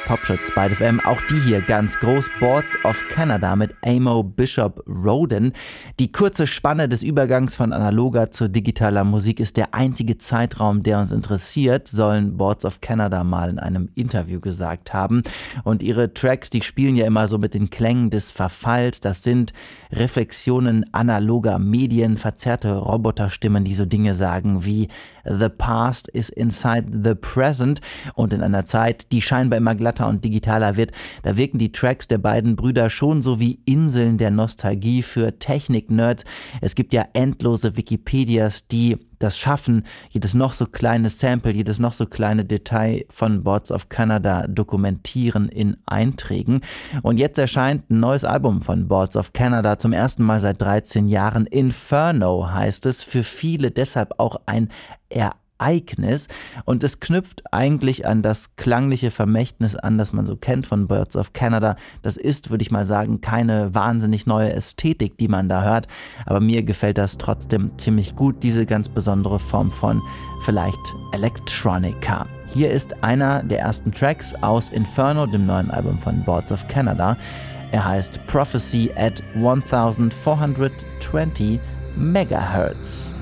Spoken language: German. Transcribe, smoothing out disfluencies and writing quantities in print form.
Popschutz bei FM. Auch die hier ganz groß. Boards of Canada mit Amo Bishop Roden. Die kurze Spanne des Übergangs von analoger zu digitaler Musik ist der einzige Zeitraum, der uns interessiert, sollen Boards of Canada mal in einem Interview gesagt haben. Und ihre Tracks, die spielen ja immer so mit den Klängen des Verfalls. Das sind Reflexionen analoger Medien, verzerrte Roboterstimmen, die so Dinge sagen wie The past is inside the present. Und in einer Zeit, die scheinbar immer glatter und digitaler wird, da wirken die Tracks der beiden Brüder schon so wie Inseln der Nostalgie für Technik-Nerds. Es gibt ja endlose Wikipedias, die das schaffen, jedes noch so kleine Sample, jedes noch so kleine Detail von Boards of Canada dokumentieren in Einträgen. Und jetzt erscheint ein neues Album von Boards of Canada, zum ersten Mal seit 13 Jahren. Inferno heißt es, für viele deshalb auch ein Ereignis. Und es knüpft eigentlich an das klangliche Vermächtnis an, das man so kennt von Boards of Canada. Das ist, würde ich mal sagen, keine wahnsinnig neue Ästhetik, die man da hört. Aber mir gefällt das trotzdem ziemlich gut, diese ganz besondere Form von vielleicht Electronica. Hier ist einer der ersten Tracks aus Inferno, dem neuen Album von Boards of Canada. Er heißt Prophecy at 1420 Megahertz.